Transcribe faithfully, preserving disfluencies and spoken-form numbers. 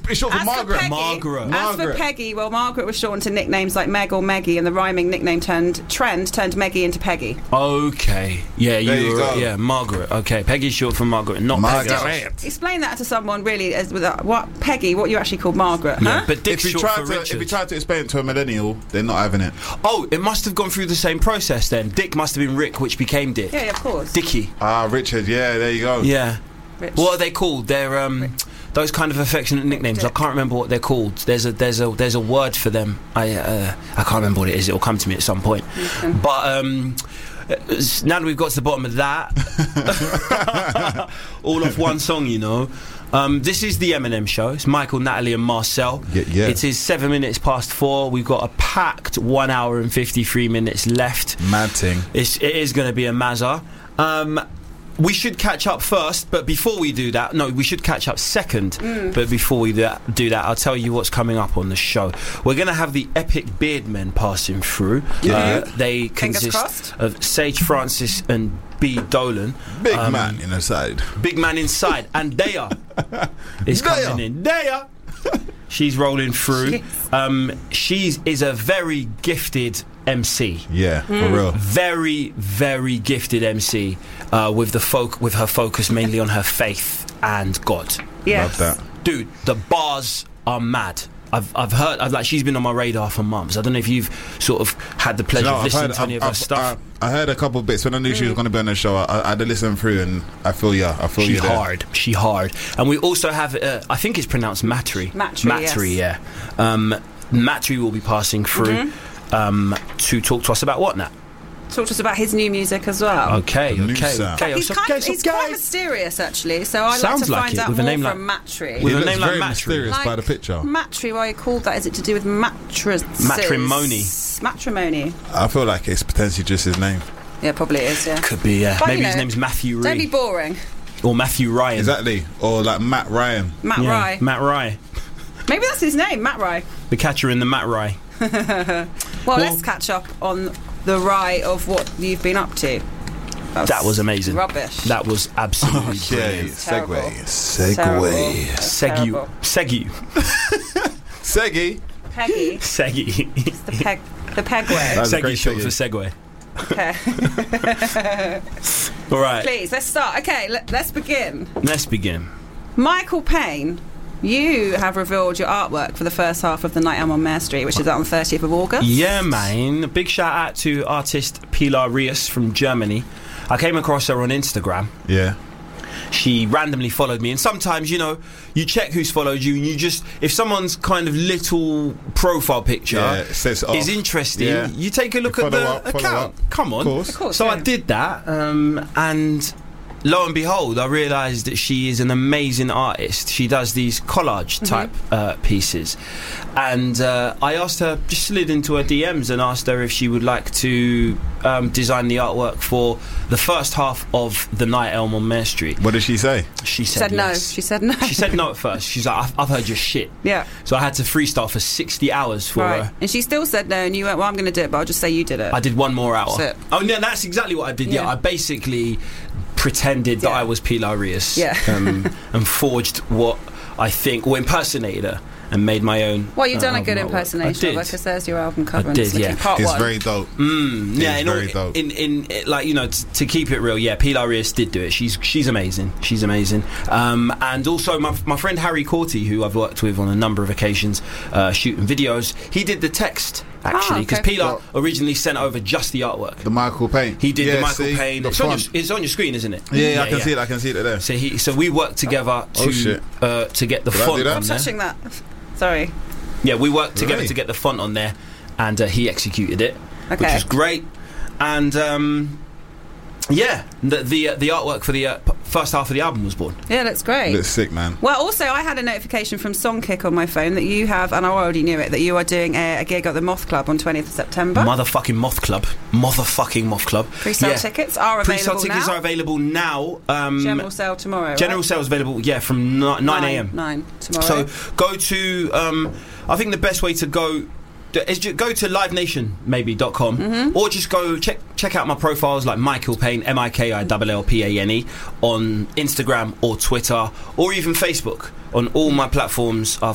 it's short for As Margaret. For Peggy, Margaret. As Margaret. for Peggy, well, Margaret was shortened to nicknames like Meg or Meggie, and the rhyming nickname turned trend turned Meggie into Peggy. Okay. Yeah, you, There you were go. yeah, Margaret. Okay, Peggy's short for Margaret, not Margaret. Peggy. Explain that to someone really as with a, what Peggy, what you actually called Margaret, Yeah, huh? but If Dick's we short try for to, Richard. if we try to explain it to a millennial, they're not having it. Oh, it must have gone through the same process then. Dick must have been Rick, which became Dick. yeah, yeah, of course. Dicky. Ah, Richard. Yeah, there you go. Yeah. Rich. What are they called? They're um, those kind of affectionate nicknames. I can't remember what they're called. There's a there's a there's a word for them. I uh, I can't remember what it is. It'll come to me at some point. Okay. But um, now that we've got to the bottom of that, all off one song, you know. Um, this is the Eminem Show. It's Michael, Natalie, and Marcel. Yeah, yeah. It is seven minutes past four. We've got a packed one hour and fifty-three minutes left. Mad thing. It's, it is going to be a mazza. Um, we should catch up first, but before we do that, no, we should catch up second. Mm. But before we do that, do that, I'll tell you what's coming up on the show. We're going to have the Epic Beardmen passing through. Yeah. Uh, they Fingers consist crossed. of Sage Francis and B. Dolan. Big Um, man in the side. Big man inside, and Daya is Daya. coming in. Daya, she's rolling through. Jeez. Um, she is a very gifted M C. Yeah, for Mm. real. Very, very gifted M C uh, with the folk with her focus mainly on her faith and God. Yes. Love that. Dude, the bars are mad. I've I've heard I've like she's been on my radar for months. I don't know if you've sort of had the pleasure No, of I've listening heard, to any I've, of her I've, stuff. I, I heard a couple of bits when I knew she was Mm. going to be on the show. I, I had to listen through, and I feel yeah, I feel She you there. hard. She hard. And we also have, uh, I think it's pronounced Matri. Matri, Matri, yeah. Um, Matri will be passing through um, to talk to us about what now? Talk to us about his new music as well. Okay, The new okay, sound. okay. He's, so, kind okay, of, so he's quite guys, mysterious, actually. So I'd Sounds like to like find it, out with a more name from like- Matri. He With a looks name like very Matri. mysterious by the picture. Matri, why you called that? Is it to do with mattresses? Matrimony. Matrimony. I feel like it's potentially just his name. Yeah, probably it is, yeah. could be, yeah. But, Maybe you his know, name's Matthew Don't be Ree. boring. Or Matthew Ryan. Exactly. Or like Matt Ryan. Matt Yeah, Rye. Matt Rye. Maybe that's his name, Matt Rye. The catcher in the Matt Rye. Well, Well- let's catch up on the Rye of what you've been up to. That's That was amazing. Rubbish. That was absolutely Okay, brilliant. Terrible. segue. Terrible. Segue. That's Segu. terrible. Segu. Seggy. Peggy. Segi. The peg. The pegway. That's a Segi great short for segue. Segway. Okay. All right, Please, let's start. Okay, let, let's begin. let's begin. Michael Payne, you have revealed your artwork for the first half of The Night I'm on Mare Street, which is out on the thirtieth of August. Yeah, man. A big shout out to artist Pilar Rios from Germany. I came across her on Instagram. Yeah. She randomly followed me, and sometimes, you know, you check who's followed you, and you just, if someone's kind of little profile picture Yeah, it says it off. is interesting, Yeah. you take a look You at the follow up, follow account. up. Come on. Of course. Of course, So yeah. I did that, um, and lo and behold, I realised that she is an amazing artist. She does these collage type uh, pieces, and uh, I asked her, just slid into her D Ms and asked her if she would like to um, design the artwork for the first half of The Night Elm on Mare Street. What did she say? She She said, said no. yes. She said no. She said no at first. She's like, I've, I've heard your shit. Yeah. So I had to freestyle for sixty hours for Right. her. And she still said no, and you went, well, I'm going to do it, but I'll just say you did it. I did one more hour. That's it. Oh, no, that's exactly what I did. Yeah, Yeah. I basically pretended that Yeah. I was Pilar Rios, Yeah. um, and forged what I think, or impersonated her, and made my own. Well, you've uh, done a good album artwork. impersonation I of did. it, because there's your album cover. I and did, it's looking yeah. Part It's one. very dope. Mm, yeah, It's in, all, very dope. in in in like you know t- to keep it real, yeah, Pilar Rios did do it. She's she's amazing. She's amazing. Um, and also my my friend Harry Corty, who I've worked with on a number of occasions, uh, shooting videos. He did the text actually, because Ah, okay. Pilar originally sent over just the artwork. The Michael Payne. He did yeah, the Michael see, Payne. The It's on, your, font. it's on your screen, isn't it? Yeah, yeah, I can see it. I can see it there. So he, so we worked together Oh, to shit. uh, to get the Did I font do that? on I'm there. touching that. Sorry. Yeah, we worked together Really? to get the font on there, and uh, he executed it, which Okay. was great. And um, yeah, the the, uh, the artwork for the uh, p- first half of the album was born. Yeah, that's great. Looks sick, man. Well, also, I had a notification from Songkick on my phone that you have, and I already knew it, that you are doing a, a gig at the Moth Club on twentieth of September. Motherfucking Moth Club, motherfucking Moth Club. Pre-sale Yeah. tickets are available Pre-sale tickets now. are available now. Um, General sale tomorrow. general right? sales available, yeah, from ni- nine a.m. Nine tomorrow. So go to, um, I think the best way to go is just go to live nation maybe dot com, Mm-hmm. or just go check check out my profiles like Michael Payne, M I K I L L P A N E, on Instagram or Twitter or even Facebook. On all my platforms, I've